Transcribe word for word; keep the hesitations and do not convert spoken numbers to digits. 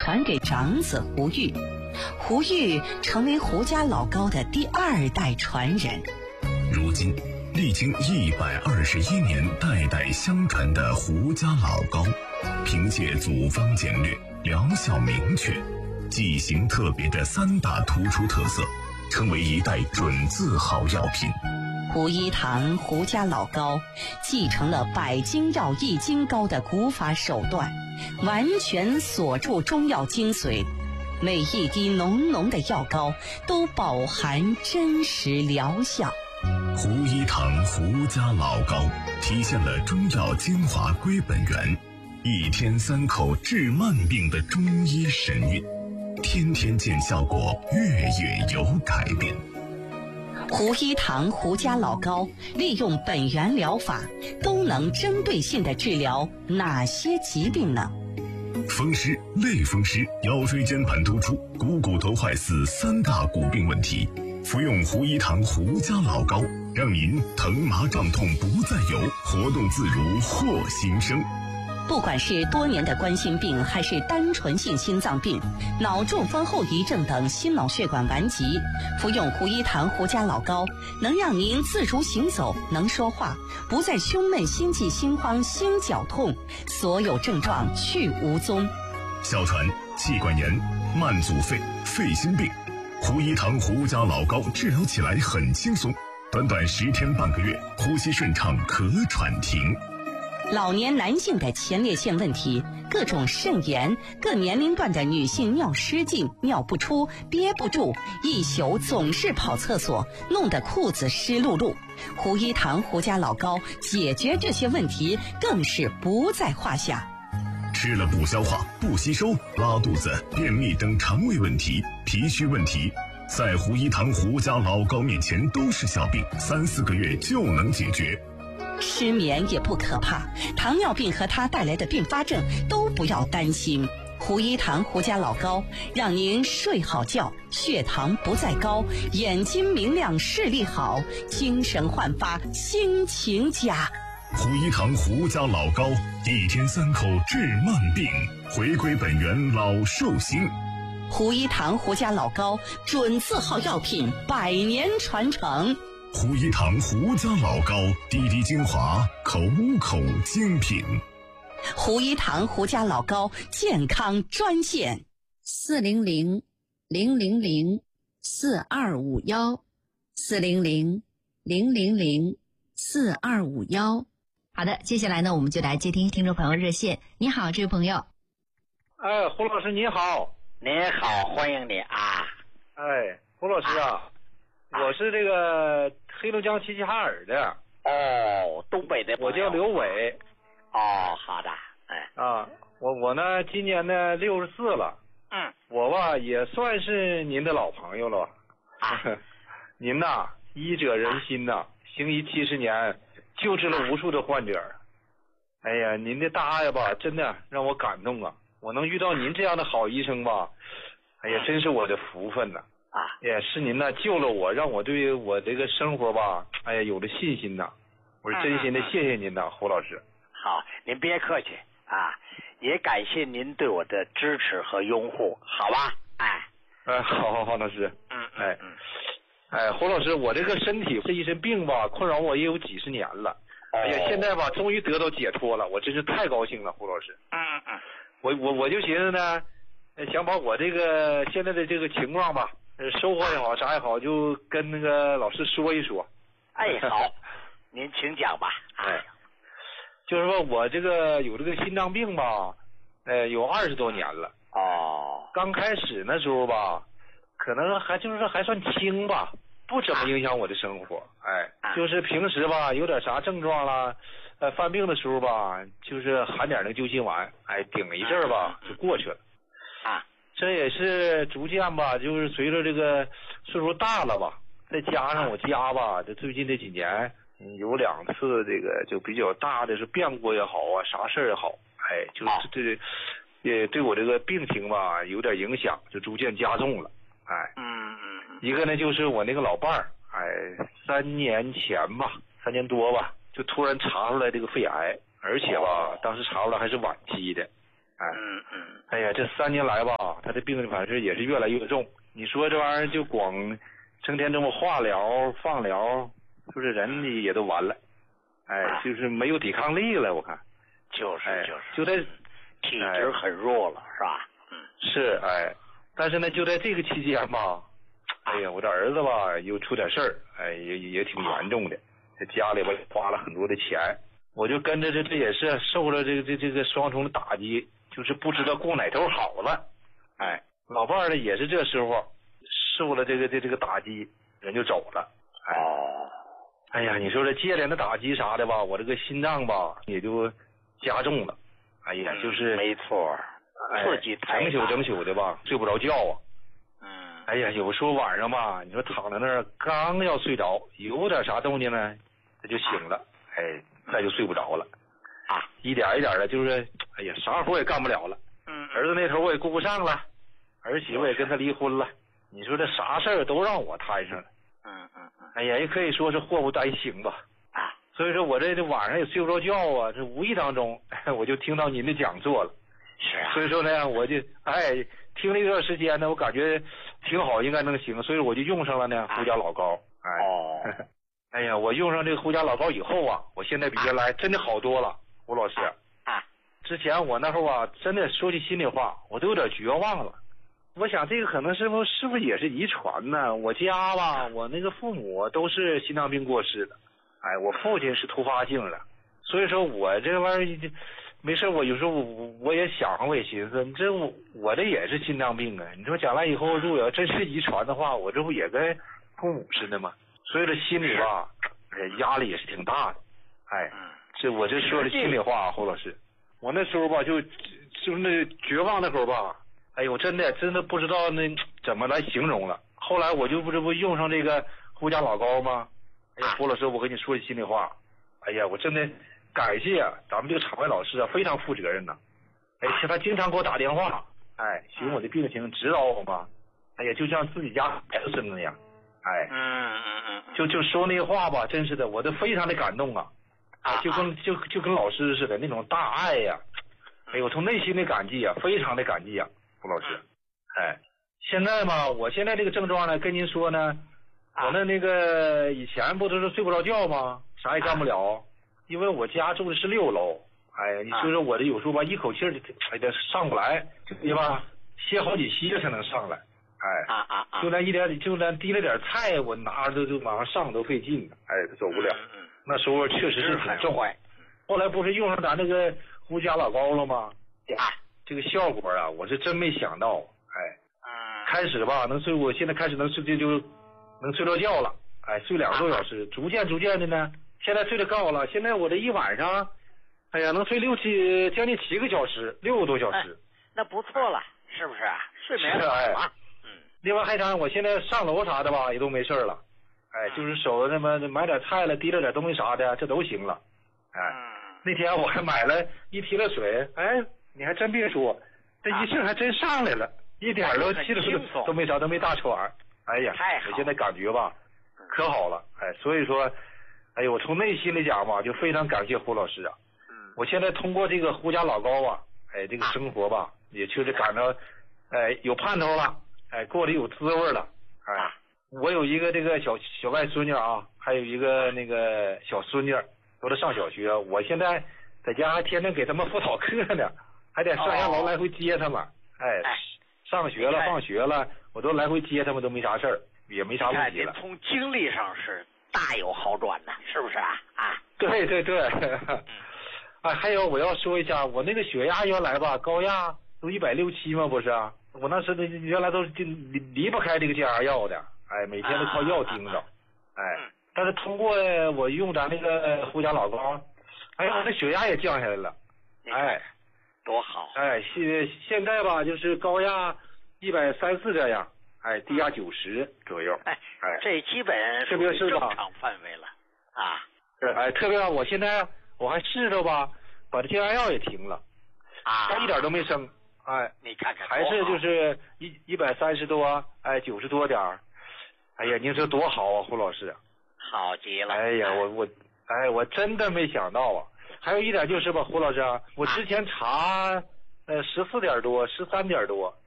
传给长子胡玉，胡玉成为胡家老高的第二代传人。 如今历经一百二十一年代代相传的胡家老高，凭借组方简略、疗效明确、剂型特别的三大突出特色，成为一代准字号药品。 胡一堂胡家老高继承了百金药益精膏的古法手段，完全锁住中药精髓，每一滴浓浓的药膏都饱含真实疗效。 胡一堂胡家老高体现了中药精华归本源，一天三口治慢病的中医神韵，天天见效果，月月有改变。 胡一堂胡家老高利用本源疗法，都能针对性地治疗哪些疾病呢？ 风湿、类风湿、腰椎间盘突出、股骨头坏死三大骨病问题，服用胡一堂胡家老高，让您疼麻胀痛不再有，活动自如获新生。 不管是多年的冠心病，还是单纯性心脏病、脑中风后遗症等心脑血管顽疾，服用胡一堂胡家老高，能让您自如行走，能说话，不再胸闷、心悸、心慌、心绞痛，所有症状去无踪。 哮喘、气管炎、慢阻肺、肺心病，胡一堂胡家老高治疗起来很轻松，短短十天半个月，呼吸顺畅，咳喘停。 老年男性的前列腺问题，各种肾炎，各年龄段的女性尿失禁、尿不出、憋不住，一宿总是跑厕所，弄得裤子湿漉漉。胡一堂胡家老高解决这些问题更是不在话下。 吃了不消化、不吸收、拉肚子、便秘等肠胃问题、脾虚问题，在胡一堂胡家老高面前都是小病，三四个月就能解决。 失眠也不可怕，糖尿病和它带来的并发症都不要担心。胡一堂胡家老高让您睡好觉，血糖不再高，眼睛明亮，视力好，精神焕发，心情佳。 胡一堂胡家老高，一天三口治慢病，回归本源老寿星。 胡一堂胡家老高准字号药品，百年传承。 胡一堂胡家老高，滴滴精华，口口精品。 胡一堂胡家老高健康专线： 四零零零零零四二五幺，四零零零零零四二五幺。好的，接下来呢，我们就来接听听众朋友热线。你好，这位朋友。 哎，胡老师你好。 你好，欢迎你啊。 哎，胡老师啊。啊我是这个黑龙江齐齐哈尔的。 哦，东北的。 我叫刘伟。 哦，好的。哎。 啊，我我呢今年呢六十四了。 嗯。 我吧也算是您的老朋友了。 啊。 您呐，医者仁心呐，啊、行医七十年，救治了无数的患者。哎呀，您的大爱吧，真的让我感动啊！我能遇到您这样的好医生吧，哎呀，真是我的福分呐！ 啊， 也是您呢救了我，让我对我这个生活吧，哎呀有了信心呐。我是真心的谢谢您呐，胡老师。 好，您别客气啊，也感谢您对我的支持和拥护，好吧？哎， 哎，好好好，老师。 嗯， 哎，哎，胡老师，我这个身体这一身病吧，困扰我也有几十年了。哎呀，现在吧，终于得到解脱了，我真是太高兴了，胡老师。 嗯嗯。 我我我就寻思呢，想把我这个现在的这个情况吧，收获也好，啥也好，就跟那个老师说一说。 哎，好，您请讲吧。 哎，就是说我这个有这个心脏病吧，呃，有二十多年了。 哦。 刚开始那时候吧，可能还就是说还算轻吧，不怎么影响我的生活。哎，就是平时吧，有点啥症状啦。呃，犯病的时候吧，就是含点那个救心丸，哎，顶一阵儿吧就过去了。 啊， 这也是逐渐吧，就是随着这个岁数大了吧，再加上我家吧，这最近这几年、嗯、有两次这个就比较大的是变故也好啊，啥事儿也好，哎，就是这也对我这个病情吧有点影响，就逐渐加重了。哎， 嗯嗯， 一个呢就是我那个老伴儿，哎，三年前吧，三年多吧。就突然查出来这个肺癌，而且吧，当时查出来还是晚期的。 哎， 嗯嗯， 哎呀，这三年来吧，他这病反正也是越来越重。你说这玩意儿就光成天这么化疗、放疗，就是人的也都完了。哎，就是没有抵抗力了，我看。 就是就是， 就在体质很弱了，是吧？嗯， 是哎，但是呢，就在这个期间吧，哎呀，我这儿子吧又出点事儿，哎，也也挺严重的，这家里边花了很多的钱，我就跟着这这也是受了这个这这个双重的打击，就是不知道过哪头好了。哎，老伴儿呢也是这时候受了这个这这个打击，人就走了。 哦， 哎呀，你说这接连的打击啥的吧，我这个心脏吧也就加重了。哎呀，就是没错，刺激太大， 整宿整宿的吧，睡不着觉啊。 嗯， 哎呀，有时候晚上吧，你说躺在那儿刚要睡着，有点啥动静呢，他就醒了，哎，再就睡不着了。 啊， 一点一点的，就是哎呀，啥活也干不了了。 嗯， 儿子那头我也顾不上了，儿媳妇也跟他离婚了。你说这啥事儿都让我摊上了。 嗯嗯嗯。 哎呀，也可以说是祸不单行吧。 啊， 所以说我这这晚上也睡不着觉啊，这无意当中我就听到您的讲座了。 是啊。 所以说呢，我就哎听了一段时间呢，我感觉挺好，应该能行，所以我就用上了呢胡家老膏。哎。 哦。 哎呀，我用上这个胡家老膏以后啊，我现在比原来真的好多了，胡老师。 啊。 之前我那会儿啊，真的说句心里话，我都有点绝望了。我想这个可能是不是不是也是遗传呢？我家吧，我那个父母都是心脏病过世的，哎，我父亲是突发性的，所以说我这玩意儿没事，我有时候我我也想，我也寻思，你这我我这也是心脏病啊！你说将来以后如果要真是遗传的话，我这不也跟父母似的吗？所以这心里吧，压力也是挺大的。哎，这我这说的心里话，侯老师，我那时候吧就就是那绝望那会儿吧。哎呦，真的真的不知道那怎么来形容了。后来我就不这不用上这个胡家老膏吗？哎呀，胡老师，我跟你说句心里话，哎呀，我真的感谢咱们这个场外老师啊，非常负责任呐。哎，他经常给我打电话，哎，询我的病情，指导我嘛。哎呀，就像自己家孩子似的那样。哎， 嗯嗯嗯， 就就说那话吧，真是的，我都非常的感动啊。啊，就跟就就跟老师似的那种大爱呀。哎呦，从内心的感激啊，非常的感激啊。胡老师，哎，现在嘛，我现在这个症状呢，跟您说呢，我那那个以前不都是睡不着觉吗？啥也干不了，因为我家住的是六楼，哎，你说说我这有时候吧，一口气儿就哎的上不来，对吧？歇好几息才能上来，哎， 啊啊啊！ 就那一点，就那提了点菜，我拿着就往上上都费劲，哎，走不了。那时候确实是挺重。后来不是用上咱那个胡家老膏了吗？ 啊。 这个效果啊，我是真没想到，哎， 嗯， 开始吧，能睡，我现在开始能睡就就能睡着觉了，哎，睡两个多小时，逐渐逐渐的呢，现在睡得高了，现在我这一晚上，哎呀，能睡六七将近七个小时，六个多小时， 哎、那不错了，是不是啊？睡眠好哎， 嗯。 另外还想，我现在上楼啥的吧，也都没事了，哎，就是手那么买点菜了，提了点东西啥的，这都行了，哎， 嗯、 那天我还买了一提了水，哎。你还真别说，这一劲还真上来了，啊、一点都气的都都没啥，都没大喘。哎呀，我现在感觉吧，可好了，哎，所以说，哎呦，我从内心里讲吧，就非常感谢胡老师啊。 嗯。 我现在通过这个胡家老膏啊，哎，这个生活吧，也确实感到，哎，有盼头了，哎，过得有滋味了，哎，我有一个这个小小外孙女啊，还有一个那个小孙女，都在上小学，我现在在家还天天给他们辅导课呢。还得上下楼来回接他们，哎， 哎上学了放学了，我都来回接他们，都没啥事儿，也没啥问题了。 从精力上是大有好转呢，是不是啊？啊， 对对对，啊，还有我要说一下，我那个血压原来吧，高压都一百六七嘛，不是？我那时候原来都就离离不开这个降压药的，哎，每天都靠药盯着，哎，但是通过我用咱那个胡家老膏，哎呀，我这血压也降下来了，哎。 多好！ 哎，现现在吧，就是高压一百三四这样，哎，低压九十左右。 哎，哎，这基本特别是正常范围了啊。 是，哎，特别我现在我还试着吧，把这降压药也停了， 啊， 它一点都没升，哎， 你看看， 还是就是一一百三十多，哎，九十多点儿，哎呀，您说多好啊，胡老师。 好极了。 哎呀，我我，哎，我真的没想到啊。还有一点就是吧，胡老师啊，我之前查呃，十四点多，十三点多。